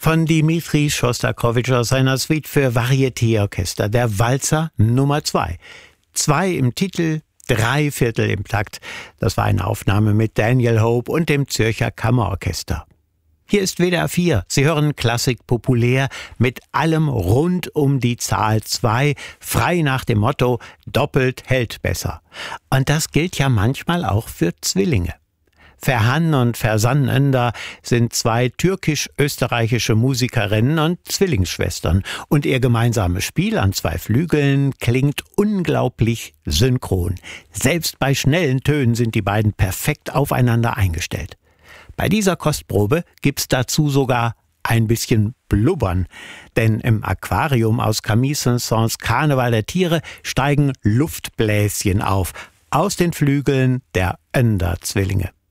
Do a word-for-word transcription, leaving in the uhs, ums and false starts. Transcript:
Von Dmitri Schostakowitsch aus seiner Suite für Varietéorchester, der Walzer Nummer zwei. Zwei im Titel, drei Viertel im Takt. Das war eine Aufnahme mit Daniel Hope und dem Zürcher Kammerorchester. Hier ist W D R vier. Sie hören Klassik populär mit allem rund um die Zahl zwei, frei nach dem Motto, doppelt hält besser. Und das gilt ja manchmal auch für Zwillinge. Ferhan und Fersan Önder sind zwei türkisch-österreichische Musikerinnen und Zwillingsschwestern. Und ihr gemeinsames Spiel an zwei Flügeln klingt unglaublich synchron. Selbst bei schnellen Tönen sind die beiden perfekt aufeinander eingestellt. Bei dieser Kostprobe gibt's dazu sogar ein bisschen Blubbern. Denn im Aquarium aus Camille Saint-Saëns Karneval der Tiere steigen Luftbläschen auf. Aus den Flügeln der Önder-Zwillinge.